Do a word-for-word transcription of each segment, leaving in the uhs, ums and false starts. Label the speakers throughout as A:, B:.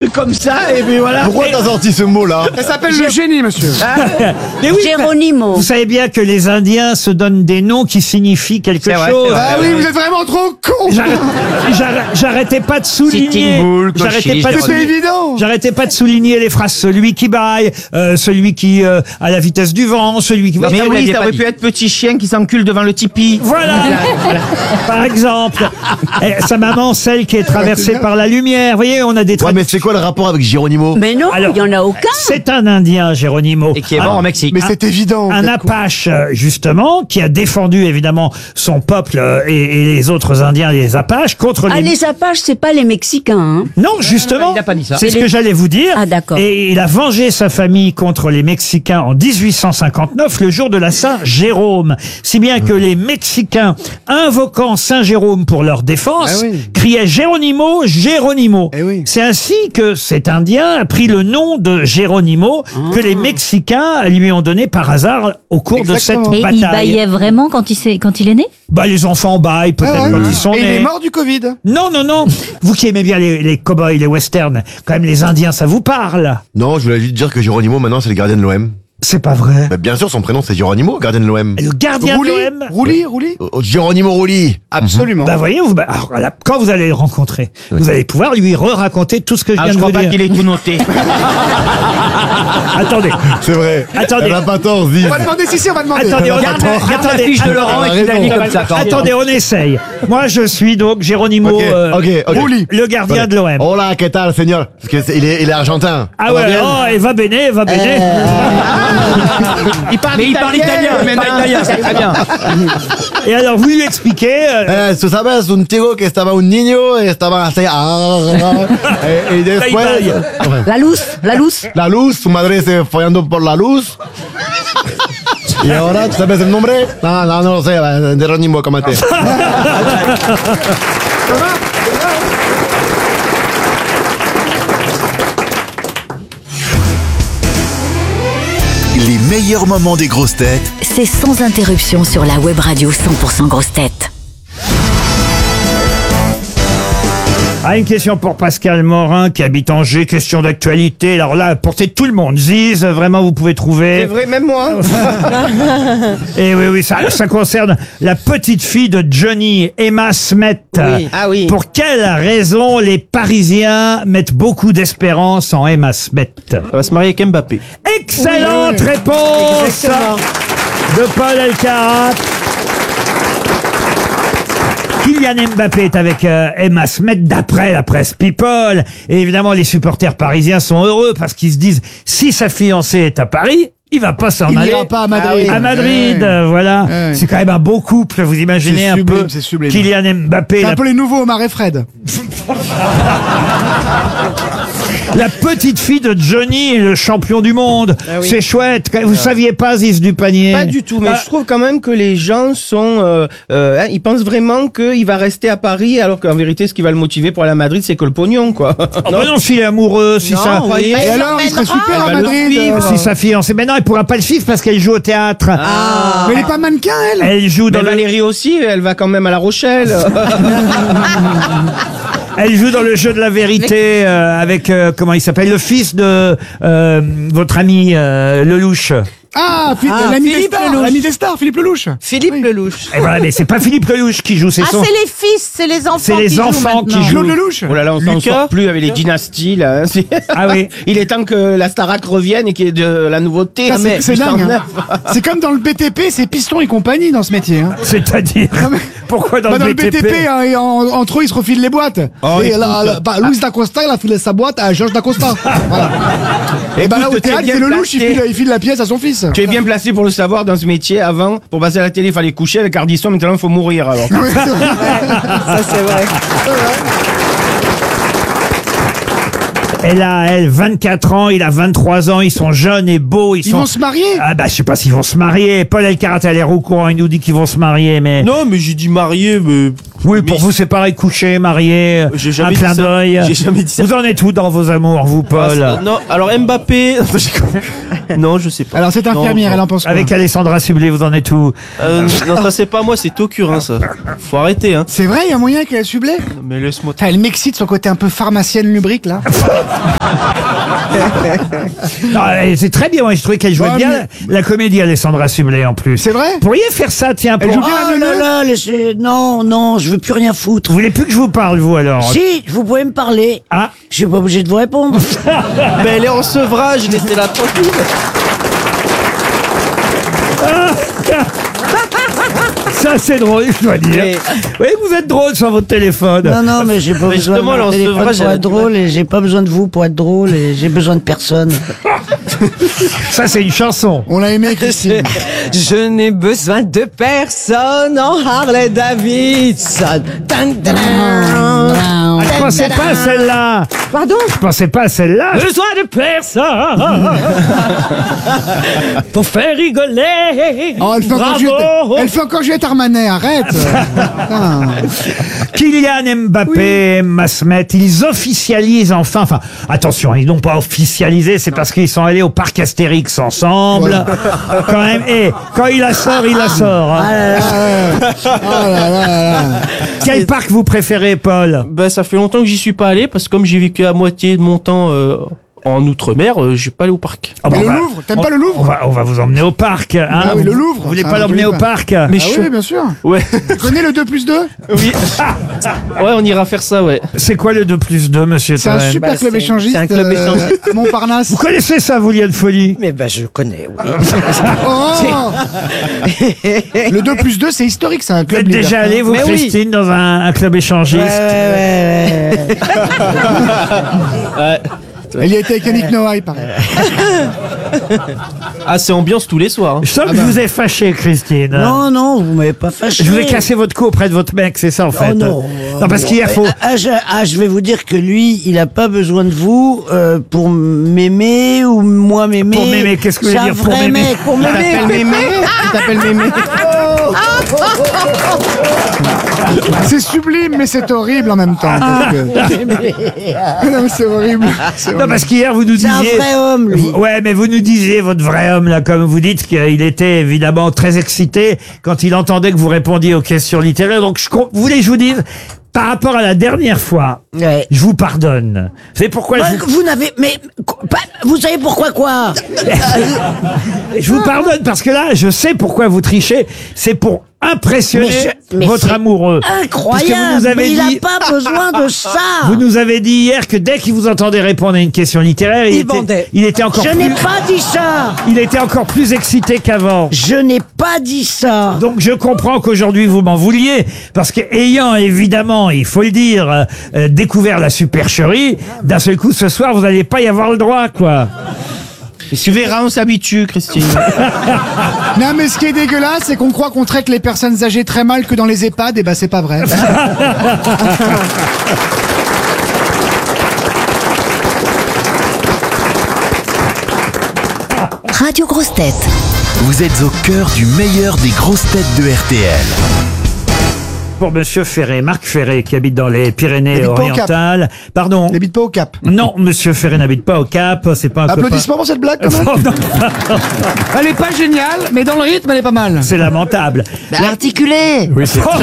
A: comme ça, et puis voilà.
B: Pourquoi t'as sorti ce mot-là?
C: Ça s'appelle le génie, monsieur.
D: Mais oui,
E: Geronimo.
D: vous savez bien que les Indiens se donnent des noms qui signifient quelque
A: C'est vrai,
D: chose.
A: c'est vrai.
C: Ah oui, vous êtes vraiment trop con.
D: J'arrête- j'arrête- J'arrêtais pas de souligner.
A: Sitting Bull,
D: J'arrêtais
A: Cauchy,
D: pas de
C: C'est
D: souligner.
C: évident.
D: J'arrêtais pas de souligner les phrases. Celui qui baille, euh, celui qui euh, a la vitesse du vent, celui qui va.
A: Mais
D: Enfin,
A: oui,
D: vous
A: ça aurait
D: l'avez
A: pu être petit chien qui s'encule devant le tipi.
D: Voilà, par exemple. Et sa maman, celle qui est traversée par la lumière. Vous voyez, on a des
B: Ouais,
D: traits.
B: mais c'est quoi le rapport avec Geronimo?
E: Mais non,
D: Alors,
E: il y en a aucun.
D: C'est un Indien, Geronimo.
A: Et qui est
D: Un-
A: mort au Mexique.
C: Mais c'est évident.
D: Un
C: vous êtes con.
D: Apache, euh, justement, qui a défendu évidemment son peuple euh, et, et les autres Indiens, les Apaches, contre
E: Ah,
D: les...
E: les Apaches, c'est pas les Mexicains, hein.
D: Non, justement,
A: il n'a pas dit ça.
D: c'est ce
E: Les-
D: que j'allais vous dire.
E: Ah, d'accord.
D: Et il a vengé sa famille contre les Mexicains en dix-huit cent cinquante-neuf, le jour de la Saint-Jérôme. Si bien que les Mexicains, invoquant Saint-Jérôme pour leur défense,
C: Ah oui.
D: criaient Geronimo, Geronimo.
C: Eh oui.
D: C'est ainsi que cet Indien a pris le nom de Geronimo que les Mexicains lui ont donné par hasard au cours
C: Exactement.
D: de
F: Et
D: cette
F: il
D: bataille.
F: baillait vraiment quand il, s'est- quand il est né?
D: Bah, les enfants baillent peut-être
C: Ah ouais.
D: quand ils sont
C: Et il
D: nés.
C: est mort du Covid.
D: Non, non, non. Vous qui aimez bien les, les cow-boys, les westerns, quand même les Indiens, ça vous parle?
B: Non, je voulais juste dire que Geronimo, maintenant, c'est le gardien de l'O M.
D: C'est pas vrai.
B: Bah, bien sûr, son prénom, c'est Geronimo, gardien de l'O M.
D: Le gardien
C: Rouli,
D: de l'O M.
C: Rouli, Rouli.
B: Oh, Geronimo Rulli.
C: Absolument.
D: Bah voyez, vous, bah, alors, voilà, quand vous allez le rencontrer, vous allez pouvoir lui re-raconter tout ce que je
A: Ah,
D: viens
A: je
D: de
A: crois
D: vous
A: pas
D: dire.
A: qu'il ait tout noté.
D: Attendez,
B: C'est vrai.
D: Attendez.
B: Elle a pas tort, Ziz.
C: On va demander, si, si, on va demander.
D: attendez, on
A: Regarde
D: attend-
A: la- regarde la
D: attendez,
A: fiche de
D: attendez,
A: Laurent et tu la lis comme ça. quand-
D: attendez, on essaye. Moi, je suis donc Geronimo,
B: Ok,
D: euh,
B: ok, ok.
C: Rouli.
D: le gardien de l'O M.
B: Hola, ¿qué tal, señor? Parce que c'est- il est, il est argentin.
D: Ah
B: Ça va
D: ouais,
B: bien
D: oh, et va bene, va bene.
A: Il parle Mais il parle italien, il parle italien, c'est très bien.
D: Et alors, vous lui expliquez, euh,
B: Eh, tú sabes, un tío que estaba un niño, estaba así, ah, et, et después,
D: baille.
E: La lousse, la lousse.
B: la luz, su madre se follando por la luz. Y ahora, ¿tú sabes el nombre? No, no, no lo sé, Geronimo, ¿cómo te?
G: Les meilleurs moments des grosses têtes
F: C'est sans interruption sur la web radio cent pour cent grosses têtes.
D: Ah, une question pour Pascal Morin qui habite Angers, question d'actualité. Alors là, portez tout le monde. Ziz, vraiment, vous pouvez trouver.
A: C'est vrai, même moi.
D: Et oui, oui, ça, ça concerne la petite fille de Johnny, Emma Smith.
A: Oui. Ah oui.
D: Pour quelle raison les Parisiens mettent beaucoup d'espérance en Emma Smith?
H: Elle va se marier avec Mbappé.
D: Excellente réponse de Paul Elkarat. Kylian Mbappé est avec euh, Emma Smith d'après la presse People. Et évidemment, les supporters parisiens sont heureux parce qu'ils se disent, si sa fiancée est à Paris, il va pas s'en
C: Il
D: aller.
C: n'ira pas à Madrid.
D: À Madrid,
C: Ouais.
D: euh, voilà.
C: Ouais.
D: C'est quand même un beau couple, vous imaginez
C: C'est
D: un
C: sublime,
D: peu.
C: c'est sublime.
D: Kylian Mbappé,
C: C'est
D: la,
C: un peu les nouveaux Omar et Fred.
D: la petite fille de Johnny, le champion du monde.
A: Ah oui.
D: C'est chouette. Vous saviez pas, Ziz du panier?
A: Pas du tout, mais
D: Ah.
A: je trouve quand même que les gens sont... Euh, euh, hein, ils pensent vraiment qu'il va rester à Paris, alors qu'en vérité, ce qui va le motiver pour aller à Madrid, c'est que le pognon, quoi.
D: Oh, bah non, s'il est amoureux, si
A: Non,
D: ça...
A: oui.
C: Et alors, il serait super à
A: Elle va le
C: Madrid.
A: suivre.
C: euh.
D: Si sa fiancée, mais non, elle pourra pas le suivre parce qu'elle joue au théâtre.
A: Ah.
C: Mais elle est pas mannequin, elle.
D: Elle joue dans
A: Mais
D: le,
A: Valérie aussi, elle va quand même à La Rochelle.
D: elle joue dans le jeu de la vérité euh, avec euh, comment il s'appelle, le fils de euh, votre ami euh, Lelouch.
C: Ah, Philippe,
E: Ah,
C: l'ami des
E: Philippe
C: stars,
E: Lelouch.
C: l'ami des stars, Philippe Lelouch.
A: Philippe Lelouch.
D: Et voilà, mais c'est pas Philippe Lelouch qui joue, c'est
I: Ah,
D: son,
I: c'est les fils, c'est les enfants
D: c'est les
I: qui jouent
D: enfants qui
I: maintenant.
D: jouent.
C: Claude Lelouch.
A: Oh là là, on s'en
D: Lucas.
A: sort plus avec les dynasties, là. C'est-
D: Ah oui.
A: Il est temps que la Starac revienne et qu'il y ait de la nouveauté.
C: Ça,
A: Ah, mais
C: c'est c'est
A: juste en
C: dingue.
A: neuf.
C: hein. C'est comme dans le B T P, c'est Piston et compagnie dans ce métier. Hein.
D: C'est-à-dire,
C: mais-
D: pourquoi dans
C: Bah,
D: le
C: dans le
D: B T P,
C: B T P, hein, et en- entre eux, ils se refilent les boîtes.
A: Oh,
C: et
A: écoute.
C: là, là, bah, Louis Dacosta, il a filé sa boîte à Georges Dacosta. Voilà. Et bah là, au
A: Écoute, t'es
C: théâtre,
A: bien
C: c'est Lelouch, il
A: placé.
C: file, il file la pièce à son fils.
A: Tu es bien placé pour le savoir dans ce métier. Avant, pour passer à la télé, il fallait coucher avec Ardisson. Maintenant, il faut mourir, alors.
C: Ouais, c'est vrai.
A: Ça, c'est vrai.
D: elle a, elle, vingt-quatre ans, il a vingt-trois ans, ils sont jeunes et beaux, ils,
C: Ils
D: sont...
C: vont se marier.
D: Ah bah, je sais pas s'ils vont se marier. Paul Elkarat a l'air au courant, il nous dit qu'ils vont se marier, mais...
H: Non, mais j'ai dit marié, mais
D: Oui, pour
A: Mais-
D: vous, c'est pareil, coucher, marié,
A: J'ai
D: un
A: jamais
D: clin
A: dit ça.
D: d'œil.
A: J'ai jamais dit ça.
D: Vous en êtes où dans vos amours, vous, Paul?
A: Ah, c'est- non, alors Mbappé. non, je sais pas.
C: Alors cette
A: Non,
C: infirmière,
A: non.
C: elle en pense quoi?
D: Avec Alessandra Sublet, vous en êtes où?
A: Euh, non, ça c'est pas moi, c'est Tokurin, ça. Faut arrêter, hein.
C: C'est vrai, il y a moyen qu'elle sublée.
A: Mais laisse-moi.
C: Elle m'excite son côté un peu pharmacienne lubrique là.
D: Non, elle- c'est très bien, moi, je trouvais qu'elle jouait
C: Ouais,
D: bien
C: mais-
D: la, la comédie Alessandra Sublet en plus.
C: C'est vrai?
D: Vous pourriez faire ça, tiens, pour...
C: Elle joue bien
E: Oh
C: la
E: là
C: neuneu.
E: là, laissez... Non, non, je veux plus rien foutre.
D: Vous voulez plus que je vous parle, vous, alors?
E: Si, vous pouvez me parler.
D: Ah,
E: Je suis pas obligé de vous répondre.
A: Mais elle est en sevrage, laissez la tranquille.
D: ça, c'est drôle, je dois dire.
A: Mais-
D: Oui, vous êtes drôle sur votre téléphone.
E: Non, non, mais j'ai pas
A: Mais
E: besoin de
A: justement,
E: mon
A: alors,
E: téléphone
A: sevrage,
E: pour
A: elle a
E: être
A: du
E: drôle et j'ai pas besoin de vous pour être drôle et j'ai besoin de personne.
D: Ça, c'est une chanson.
C: On l'a aimé, Christine.
H: Je n'ai besoin de personne en Harley Davidson. Dun, dun, dun.
D: Ah, je pensais pas à celle-là.
H: Pardon?
D: Je pensais pas à celle-là.
H: Besoin de personne pour faire rigoler.
C: Oh, elle fait encore
H: Bravo.
C: Juliette, elle fait encore Juliette Armanet, arrête. Putain.
D: Kylian Mbappé, Emma Smet, ils officialisent enfin, enfin, attention, ils n'ont pas officialisé, c'est parce qu'ils sont allés au parc Astérix ensemble. Quand même, et quand il la sort, il la sort. hein.
C: Oh là là là là.
D: Quel parc vous préférez, Paul?
A: Ben, ça fait longtemps que j'y suis pas allé, parce que comme j'ai vécu à moitié de mon temps euh, en Outre-mer, euh, j'ai pas allé au parc.
D: Ah,
C: Mais
D: bon,
C: le
D: bah,
C: Louvre, t'aimes
D: on-
C: pas le Louvre?
D: on va, on va vous emmener au parc. Hein.
C: Ah oui, le
D: Vous-
C: Louvre,
D: Vous voulez
C: ça,
D: pas
C: je
D: l'emmener au
C: voulais
D: parc?
A: Mais
C: Ah
A: je...
C: oui, bien sûr.
A: Ouais,
C: Tu connais le deux plus deux?
A: oui. Ouais, on ira faire ça, ouais.
D: C'est quoi le deux plus deux, monsieur
C: C'est un
D: Toen?
C: super
H: Bah,
C: club
H: c'est-
C: échangiste
H: c'est un club
C: euh,
H: échangiste.
C: à Montparnasse.
D: Vous connaissez ça, vous, Liane Folie?
H: Mais ben je connais, oui.
C: Oh Le deux plus deux, c'est historique, c'est un
D: Vous
C: club
D: êtes déjà
C: libertin.
D: allé, vous,
H: Mais oui.
D: Christine, dans un, un club échangiste?
E: Ouais, ouais, ouais, ouais.
C: Elle y a été avec Yannick Noah, il paraît.
A: Ah, c'est ambiance tous les soirs. hein.
D: Je sens que
C: Ah bah.
D: je vous ai fâché, Christine.
E: Non, non, vous m'avez pas fâché.
D: Je vous ai cassé votre cou auprès de votre mec, c'est ça en fait.
E: Oh non.
D: Non, parce qu'hier, faut.
E: Ah, ah, je, ah, je vais vous dire que lui, il a pas besoin de vous euh, pour m'aimer ou moi m'aimer.
D: Pour m'aimer, qu'est-ce que vous
E: C'est
D: voulez
E: un
D: dire pour
E: vrai
D: m'aimer
E: mec, pour m'aimer.
A: T'appelles Mémé Il t'appelle Mémé
C: C'est sublime, mais c'est horrible en même temps. parce que- non, mais c'est horrible. C'est
D: Non,
C: horrible.
D: parce qu'hier, vous nous
E: C'est un
D: disiez.
E: vrai homme, lui.
D: Ouais, mais vous nous disiez, votre vrai homme, là, comme vous dites, qu'il était évidemment très excité quand il entendait que vous répondiez aux questions littéraires. Donc, je, com- vous voulez que je vous dise, par rapport à la dernière fois,
E: Ouais.
D: je vous pardonne. Vous savez pourquoi
E: Bah,
D: je vous...
E: vous n'avez, mais pas- vous savez pourquoi quoi?
D: je vous pardonne parce que là, je sais pourquoi vous trichez. C'est pour impressionner
E: Mais je- mais
D: votre
E: c'est
D: amoureux. Parce que
E: Incroyable.
D: vous nous avez
E: Mais il
D: dit-
E: n'a pas besoin de ça.
D: Vous nous avez dit hier que dès qu'il vous entendait répondre à une question littéraire, il,
H: Il
D: était,
H: bandait.
D: il était encore
E: Je
D: plus,
E: n'ai pas dit ça.
D: il était encore plus excité qu'avant.
E: Je n'ai pas dit ça.
D: Donc je comprends qu'aujourd'hui vous m'en vouliez, parce que ayant évidemment, il faut le dire, euh, euh, découvert la supercherie, d'un seul coup ce soir vous n'allez pas y avoir le droit, quoi.
A: Et tu verras, on s'habitue, Christine.
C: Non, mais ce qui est dégueulasse, c'est qu'on croit qu'on traite les personnes âgées très mal que dans les EHPAD, et ben c'est pas vrai.
F: Radio Grosse Tête.
G: Vous êtes au cœur du meilleur des grosses têtes de R T L.
D: Pour Monsieur Ferré, Marc Ferré, qui habite dans les
C: Il habite pas au
D: Pyrénées-Orientales. Pardon.
C: Il n'habite pas au Cap.
D: Non, Monsieur Ferré n'habite pas au Cap, c'est pas un copain.
C: Applaudissements pour cette blague, quand même.
D: Oh, non,
C: Elle est pas géniale, mais dans le rythme, elle est pas mal.
D: c'est lamentable.
E: Articulé.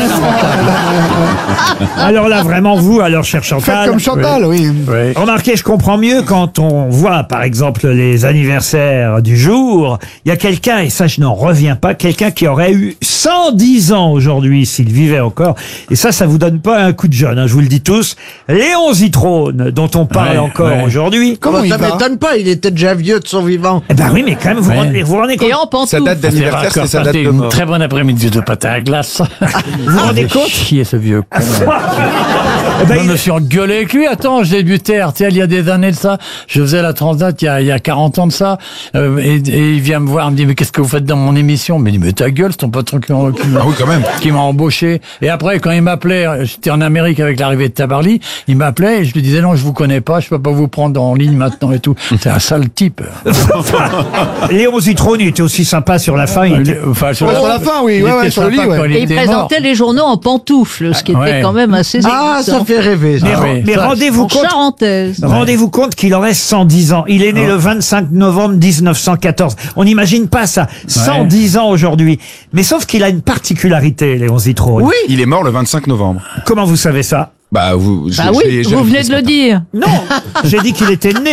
D: Alors là, vraiment, vous, alors, cher
C: Faites
D: Chantal.
C: comme Chantal, oui.
D: Remarquez, je comprends mieux quand on voit, par exemple, les anniversaires du jour. Il y a quelqu'un, et ça, je n'en reviens pas, quelqu'un qui aurait eu cent dix ans aujourd'hui s'il vivait encore. Et ça, ça vous donne pas un coup de jeune, hein, je vous le dis tous. Léon Zitrone, dont on parle
B: Ouais,
D: encore
B: ouais.
D: aujourd'hui.
C: Comment il
B: ça
C: va
B: m'étonne pas, il était déjà vieux de son vivant.
D: Eh ben oui, mais quand même, vous vous rendez, vous vous rendez compte,
I: Et en pantoufles.
J: Sa date d'anniversaire, c'est sa date de
K: une
J: mort.
K: très bonne après-midi de pâte à glace.
D: vous vous rendez compte
K: Chier ce vieux con.
D: Eh ben,
K: Je
D: il-
K: me suis engueulé avec lui. Attends, j'ai débuté R T L il y a des années de ça. Je faisais la Transat il y a, il y a quarante ans de ça. Euh, et, et il vient me voir, il me dit, mais qu'est-ce que vous faites dans mon émission? Mais il me dit, mais ta gueule, c'est ton patron qui m'a, qui m'a-
J: Ah oui, quand même.
K: qui m'a embauché. Et après, quand il m'appelait, j'étais en Amérique avec l'arrivée de Tabarly, il m'appelait et je lui disais non, je vous connais pas, je peux pas vous prendre en ligne maintenant et tout. C'est un sale type.
D: Léon Zitrone, il était aussi sympa sur la fin. Il était...
K: Enfin,
C: Ouais, sur la fin, oui,
K: il
C: ouais,
K: était
C: ouais, sur le lit,
K: sympa
C: ouais.
K: quand
I: Et il
K: était
I: présentait
K: mort.
I: les journaux en pantoufles, ce qui était
K: Ouais.
I: quand même assez
E: Ah, ça
I: excitant.
E: fait rêver. Ça.
D: Mais,
K: Ah oui,
D: mais
K: ça,
D: rendez-vous
I: En
D: compte,
I: charentaise.
D: rendez-vous compte qu'il aurait cent dix ans. Il est né
K: Ah.
D: le vingt-cinq novembre mille neuf cent quatorze. On n'imagine pas ça. cent dix ans aujourd'hui. Mais sauf qu'il a une particularité, Léon Zitrone.
E: Oui.
J: Il est mort le vingt-cinq novembre.
D: Comment vous savez ça?
J: Bah, vous,
I: Bah oui, vous venez de le dire.
D: Non, j'ai dit qu'il était né